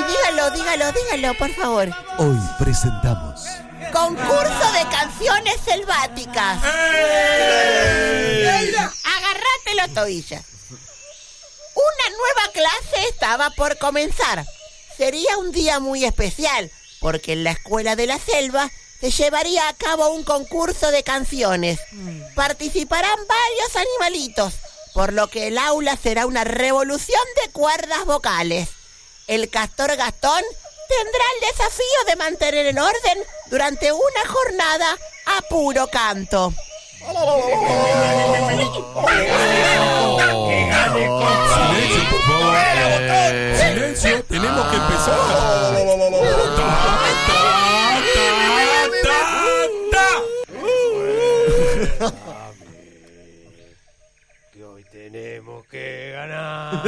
dígalo, por favor. Hoy presentamos Concurso de canciones selváticas. Agárratelo, Tobilla. Una nueva clase estaba por comenzar. Sería un día muy especial, porque en la escuela de la selva se llevaría a cabo un concurso de canciones. Participarán varios animalitos, por lo que el aula será una revolución de cuerdas vocales. El castor Gastón tendrá el desafío de mantener el orden durante una jornada a puro canto. Silencio, por favor. Silencio, tenemos que empezar. Que hoy tenemos que ganar.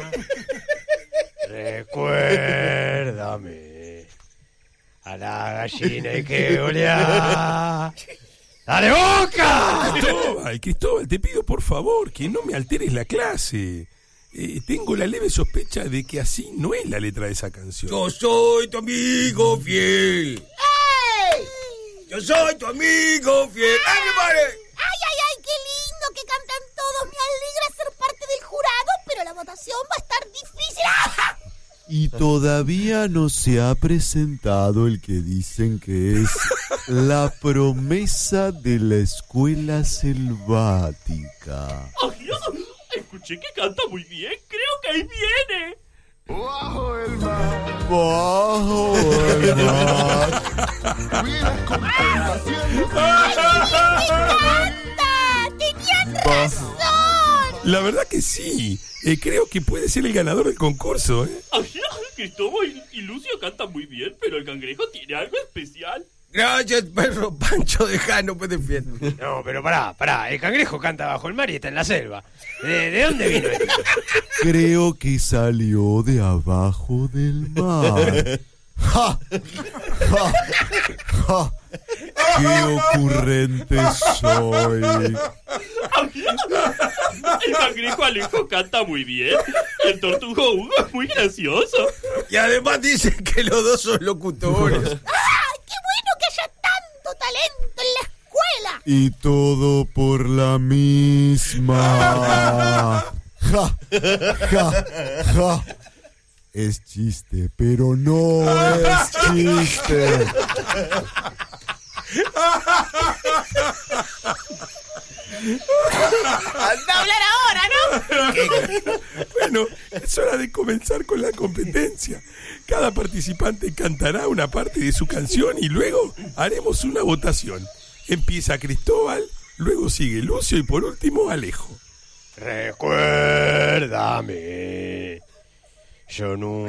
Recuérdame. A la gallina hay que golear. ¡Dale, Boca! Cristóbal, te pido por favor que no me alteres la clase. Tengo la leve sospecha de que así no es la letra de esa canción. Yo soy tu amigo fiel. ¡Ey! Yo soy tu amigo fiel. ¡Ay, mi madre! ¡Ay, qué lindo que cantan todos! Me alegra ser parte del jurado, pero la votación va a estar difícil. ¡Ah! y todavía no se ha presentado el que dicen que es la promesa de la escuela selvática. ¡Ay, escuché que canta muy bien! ¡Creo que ahí viene! Bajo el mar. Bajo el mar. Vienes complaciendo. ¡Tenían razón! La verdad que sí. Creo que puede ser el ganador del concurso, ¿eh? Ay, Cristóbal y Lucio cantan muy bien, pero el cangrejo tiene algo especial. Gracias, perro Pancho de Jano, pues defiendo. No, pero pará. El cangrejo canta bajo el mar y está en la selva. ¿De dónde vino esto? Creo que salió de abajo del mar. ¡Ja! ¡Ja! ¡Ja! ¡Qué ocurrente soy! El cangrejo Alejo canta muy bien. El tortugo Hugo es muy gracioso. Y además dicen que los dos son locutores. ¡Ah! ¡Qué bueno que haya tanto talento en la escuela! Y todo por la misma. ¡Ja! ¡Ja! ¡Ja! Es chiste, pero no es chiste. ¡Anda a hablar ahora, ¿no? Bueno, es hora de comenzar con la competencia. Cada participante cantará una parte de su canción y luego haremos una votación. Empieza Cristóbal, luego sigue Lucio y por último Alejo. Recuérdame. Yo no